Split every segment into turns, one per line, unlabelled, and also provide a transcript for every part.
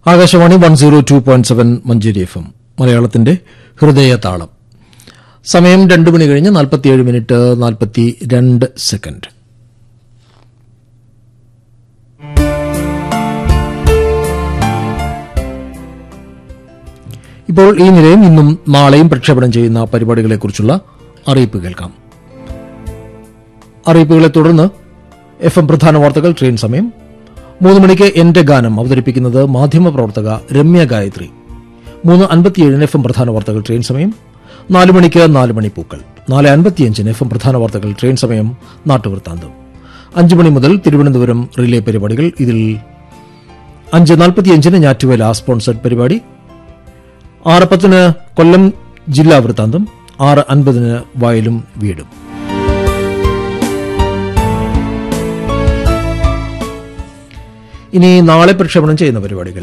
Akashvani 102.7 Manjeri FM മലയാളത്തിന്റെ ഹൃദയതാളം. സമയം 2 മണി കഴിഞ്ഞ് 47 മിനിറ്റ് 42 സെക്കൻഡ്. ഇപ്പോൾ ഈ നിലയം ഇന്നും നാളെയും പ്രക്ഷേപണം ചെയ്യുന്ന പരിപാടികളെക്കുറിച്ചുള്ള അറിയിപ്പ് കേൾക്കാം. അറിയിപ്പുകളെ തുടർന്ന് FM പ്രധാന വാർത്തകൾ, ട്രെയിൻ സമയം. 3 മണിക്ക് എന്റെ ഗാനം അവതരിപ്പിക്കുന്നത് മാധ്യമപ്രവർത്തക രമ്യ ഗായത്രി. 3:57 FM പ്രധാന വാർത്തകൾ, ട്രെയിൻ സമയം. 4 മണിക്ക് 4 മണി പൂക്കൾ. 4:55 FM പ്രധാന വാർത്തകൾ, ട്രെയിൻ സമയം. നാട്ടുവൃത്താന്തം. 5 മണി മുതൽ തിരുവനന്തപുരം റിലേ പരിപാടികൾ. ഇതിൽ 5:45 ഞാറ്റുവേല സ്പോൺസർഡ് പരിപാടി. 6:10 കൊല്ലം ജില്ലാ വൃത്താന്തം. 6:50 വയലും വീടും. ഇനി നാളെ പ്രക്ഷേപണം ചെയ്യുന്ന പരിപാടികൾ.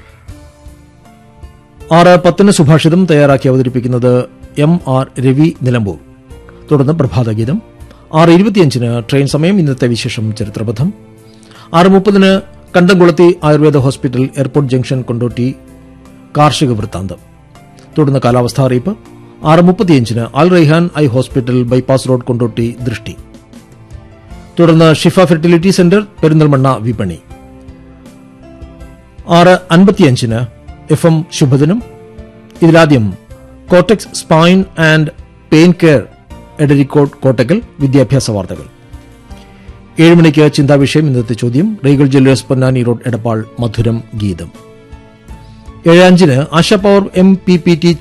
6:10 സുഭാഷിതം തയ്യാറാക്കി അവതരിപ്പിക്കുന്നത് MR രവി നിലമ്പൂർ. തുടർന്ന് പ്രഭാതഗീതം. 6:25 ട്രെയിൻ സമയം. ഇന്നത്തെ വിശേഷം ചരിത്രപഥം. 6:30 കണ്ടംകുളത്തി Ayurveda hospital, airport junction, Kondotty കാർഷിക വൃത്താന്തം. തുടർന്ന് കാലാവസ്ഥാ അറിയിപ്പ്. 6:35 അൽ Raihan eye hospital, bypass road, Kondotty ദൃഷ്ടി. തുടർന്ന് ഷിഫ ഫെർട്ടിലിറ്റി സെന്റർ, പെരിന്തൽമണ്ണ വിപണി. 6:55 FM ശുഭദിനം. ഇതിലാദ്യം കോട്ടക്സ് spine and pain care, Edarikode, Kottakkal വിദ്യാഭ്യാസ വാർത്തകൾ. 7 മണിക്ക് ചിന്താവിഷയം, ഇന്നത്തെ ചോദ്യം. Regal Jewellers, Ponnani road, Edappal, മധുരം ഗീതം. 7:05 ആശാ പവർ MPPT